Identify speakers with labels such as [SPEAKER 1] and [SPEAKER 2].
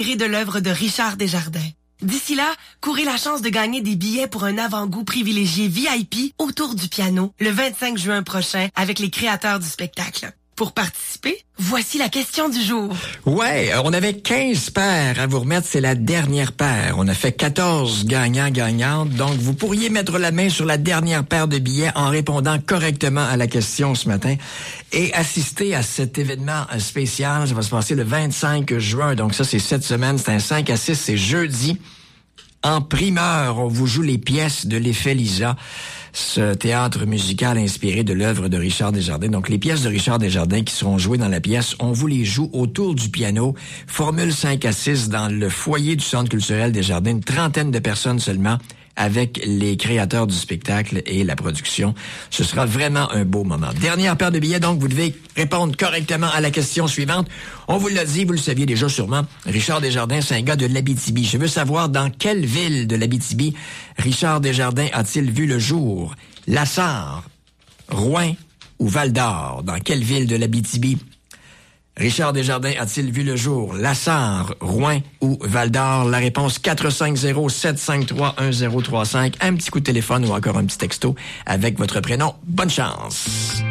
[SPEAKER 1] inspiré de l'œuvre de Richard Desjardins. D'ici là, courez la chance de gagner des billets pour un avant-goût privilégié VIP autour du piano le 25 juin prochain avec les créateurs du spectacle. Pour participer, voici la question du jour.
[SPEAKER 2] Ouais, on avait 15 paires à vous remettre, c'est la dernière paire. On a fait 14 gagnants-gagnantes, donc vous pourriez mettre la main sur la dernière paire de billets en répondant correctement à la question ce matin et assister à cet événement spécial. Ça va se passer le 25 juin, donc ça c'est cette semaine, c'est un 5 à 6, c'est jeudi. En primeur, on vous joue les pièces de l'Effet Lisa, ce théâtre musical inspiré de l'œuvre de Richard Desjardins. Donc, les pièces de Richard Desjardins qui seront jouées dans la pièce, on vous les joue autour du piano. Formule 5 à 6 dans le foyer du Centre culturel Desjardins. Une trentaine de personnes seulement avec les créateurs du spectacle et la production. Ce sera vraiment un beau moment. Dernière paire de billets, donc vous devez répondre correctement à la question suivante. On vous l'a dit, vous le saviez déjà sûrement, Richard Desjardins, c'est un gars de l'Abitibi. Je veux savoir dans quelle ville de l'Abitibi Richard Desjardins a-t-il vu le jour? Lassar, Rouyn ou Val-d'Or? Dans quelle ville de l'Abitibi Richard Desjardins a-t-il vu le jour? Lassar, Rouyn ou Val-d'Or? La réponse 450-753-1035. Un petit coup de téléphone ou encore un petit texto avec votre prénom. Bonne chance!